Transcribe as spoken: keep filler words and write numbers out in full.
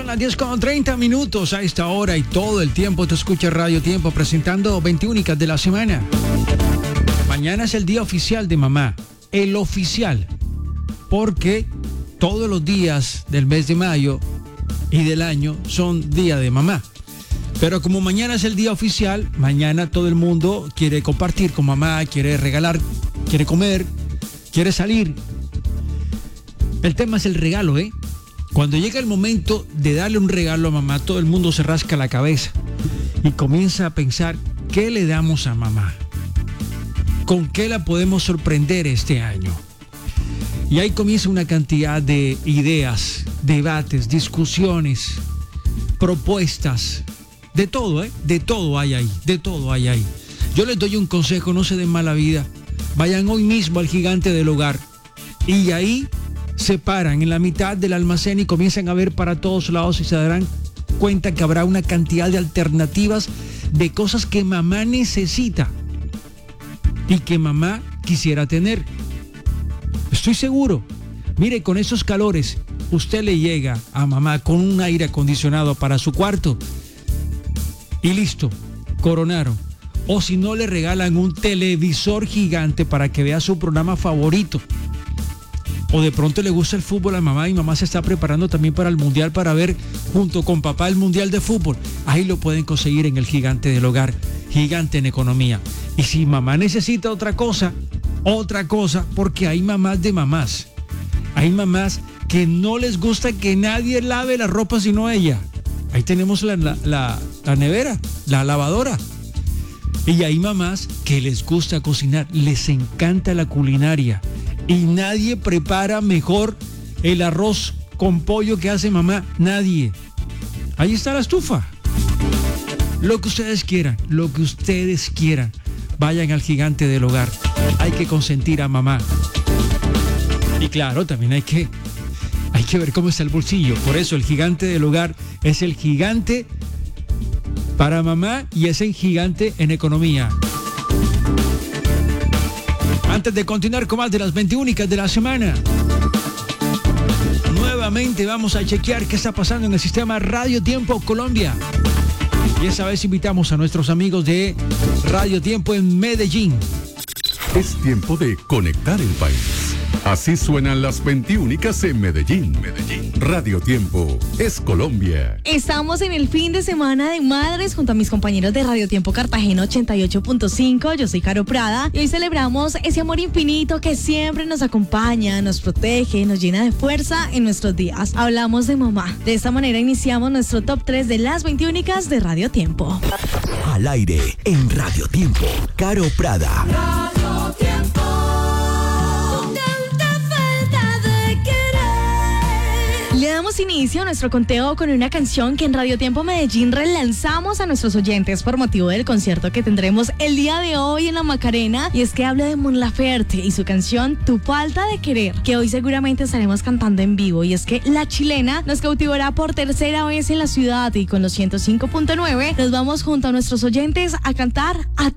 las diez con treinta minutos a esta hora y todo el tiempo te escucha Radio Tiempo presentando veintiúnicas de la semana. Mañana es el día oficial de mamá, el oficial, porque todos los días del mes de mayo y del año son día de mamá. Pero como mañana es el día oficial, mañana todo el mundo quiere compartir con mamá, quiere regalar, quiere comer, quiere salir. El tema es el regalo, ¿eh? Cuando llega el momento de darle un regalo a mamá, todo el mundo se rasca la cabeza y comienza a pensar, ¿qué le damos a mamá? ¿Con qué la podemos sorprender este año? Y ahí comienza una cantidad de ideas, debates, discusiones, propuestas, de todo, ¿eh? De todo hay ahí, de todo hay ahí. Yo les doy un consejo, no se den mala vida. Vayan hoy mismo al Gigante del Hogar y ahí se paran en la mitad del almacén y comienzan a ver para todos lados y se darán cuenta que habrá una cantidad de alternativas de cosas que mamá necesita y que mamá quisiera tener. Estoy seguro. Mire, con esos calores, usted le llega a mamá con un aire acondicionado para su cuarto y listo, coronaron. O si no, le regalan un televisor gigante para que vea su programa favorito. O de pronto le gusta el fútbol a mamá y mamá se está preparando también para el mundial para ver junto con papá el mundial de fútbol. Ahí lo pueden conseguir en el Gigante del Hogar, Gigante en Economía. Y si mamá necesita otra cosa, otra cosa, porque hay mamás de mamás. Hay mamás que no les gusta que nadie lave la ropa sino ella. Ahí tenemos la, la, la, la nevera, la lavadora. Y hay mamás que les gusta cocinar, les encanta la culinaria. Y nadie prepara mejor el arroz con pollo que hace mamá, nadie. Ahí está la estufa. Lo que ustedes quieran, lo que ustedes quieran. Vayan al Gigante del Hogar. Hay que consentir a mamá. Y claro, también hay que, hay que ver cómo está el bolsillo. Por eso el Gigante del Hogar es el gigante para mamá y es el gigante en economía. Antes de continuar con más de las veintiúnicas de la semana, nuevamente vamos a chequear qué está pasando en el sistema Radio Tiempo Colombia. Y esa vez invitamos a nuestros amigos de Radio Tiempo en Medellín. Es tiempo de conectar el país. Así suenan las veintiúnicas en Medellín. Medellín. Radio Tiempo es Colombia. Estamos en el fin de semana de madres junto a mis compañeros de Radio Tiempo Cartagena ochenta y ocho punto cinco. Yo soy Caro Prada y hoy celebramos ese amor infinito que siempre nos acompaña, nos protege, nos llena de fuerza en nuestros días. Hablamos de mamá. De esta manera iniciamos nuestro top tres de las veintiúnicas de Radio Tiempo. Al aire en Radio Tiempo, Caro Prada. Radio Tiempo. Le damos inicio a nuestro conteo con una canción que en Radio Tiempo Medellín relanzamos a nuestros oyentes por motivo del concierto que tendremos el día de hoy en la Macarena, y es que habla de Mon Laferte y su canción Tu Falta de Querer, que hoy seguramente estaremos cantando en vivo. Y es que la chilena nos cautivará por tercera vez en la ciudad y con los ciento cinco punto nueve nos vamos junto a nuestros oyentes a cantar a